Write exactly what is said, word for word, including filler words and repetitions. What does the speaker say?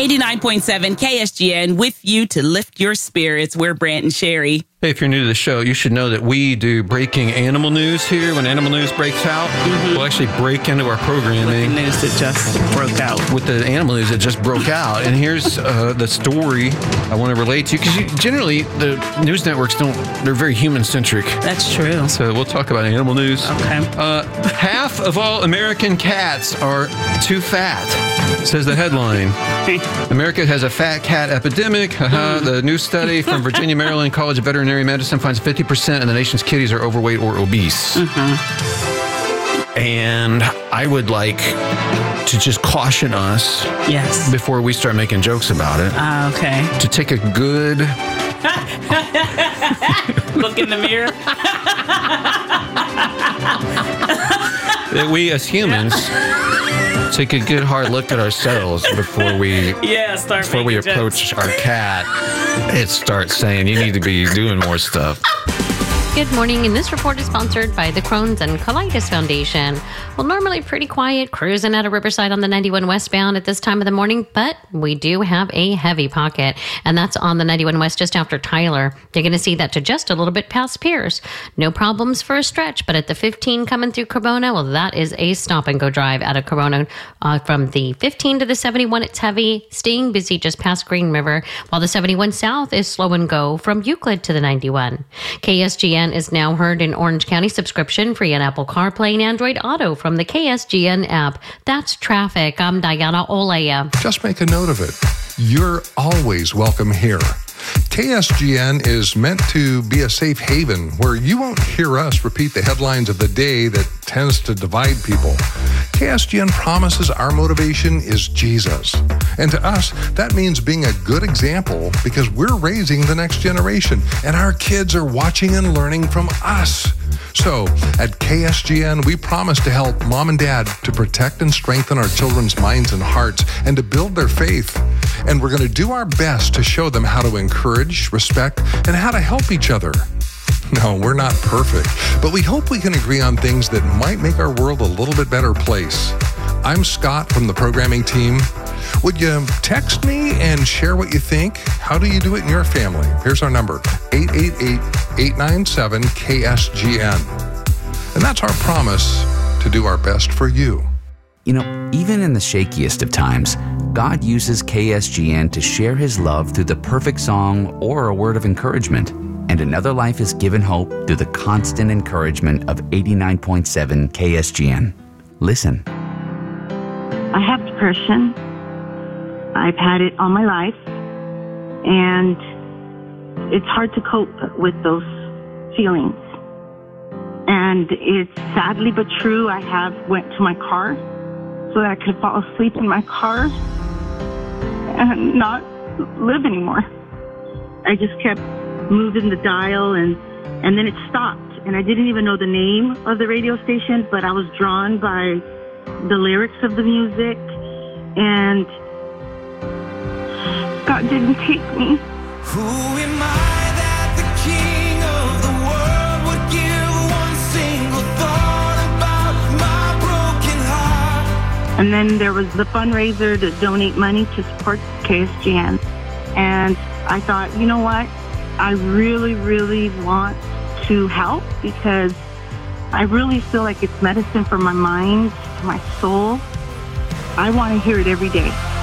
eighty-nine point seven K S G N with you to lift your spirits. We're Brant and Sherry. Hey, if you're new to the show, you should know that we do breaking animal news here. When animal news breaks out, mm-hmm. we'll actually break into our programming. With the news that just broke out. With the animal news that just broke out. And here's uh, the story I want to relate to you. Because generally, the news networks don't, they're very human-centric. That's true. So we'll talk about animal news. Okay. Uh, half of all American cats are too fat, says the headline. America has a fat cat epidemic. Uh-huh. The new study from Virginia Maryland College of Veterinary Medicine finds fifty percent of the nation's kitties are overweight or obese. Mm-hmm. And I would like to just caution us, yes, before we start making jokes about it, uh, okay, to take a good look in the mirror. That we as humans take a good hard look at ourselves before we yeah, start before we approach jokes. Our cat. It starts saying you need to be doing more stuff. Good morning, and this report is sponsored by the Crohn's and Colitis Foundation. Well, normally pretty quiet, cruising out of Riverside on the ninety-one westbound at this time of the morning, but we do have a heavy pocket, and that's on the ninety-one west just after Tyler. You're going to see that to just a little bit past Pierce. No problems for a stretch, but at the fifteen coming through Corona, well, that is a stop-and-go drive out of Corona. Uh, from the fifteen to the seventy-one, it's heavy, staying busy just past Green River, while the seventy-one south is slow and go from Euclid to the ninety-one. K S G N is now heard in Orange County, subscription free on Apple CarPlay and Android Auto from the K S G N app. That's traffic. I'm Diana Olaya. Just make a note of it. You're always welcome here. K S G N is meant to be a safe haven where you won't hear us repeat the headlines of the day that tends to divide people. K S G N promises our motivation is Jesus. And to us, that means being a good example because we're raising the next generation and our kids are watching and learning from us. So at K S G N, we promise to help mom and dad to protect and strengthen our children's minds and hearts and to build their faith. And we're going to do our best to show them how to encourage, respect, and how to help each other. No, we're not perfect, but we hope we can agree on things that might make our world a little bit better place. I'm Scott from the programming team. Would you text me and share what you think? How do you do it in your family? Here's our number, eight eight eight, eight nine seven, K S G N. And that's our promise to do our best for you. You know, even in the shakiest of times, God uses K S G N to share his love through the perfect song or a word of encouragement. And another life is given hope through the constant encouragement of eighty-nine point seven K S G N. Listen. I have depression. I've had it all my life. And it's hard to cope with those feelings. And it's sadly but true, I have went to my car so that I could fall asleep in my car and not live anymore. I just kept moving the dial and, and then it stopped. And I didn't even know the name of the radio station, but I was drawn by the lyrics of the music. And God didn't take me. Who am I that the king of the world would give one single thought about my broken heart? And then there was the fundraiser to donate money to support K S G N. And I thought, you know what? I really, really want to help because I really feel like it's medicine for my mind, my soul. I want to hear it every day.